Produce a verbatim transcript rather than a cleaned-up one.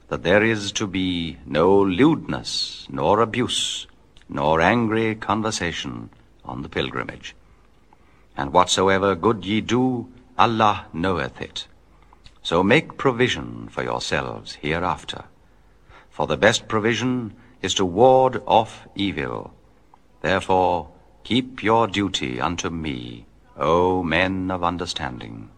that there is to be no lewdness, nor abuse, nor angry conversation on the pilgrimage. And whatsoever good ye do, Allah knoweth it. So make provision for yourselves hereafter. For the best provision is to ward off evil. Therefore keep your duty unto me, O men of understanding.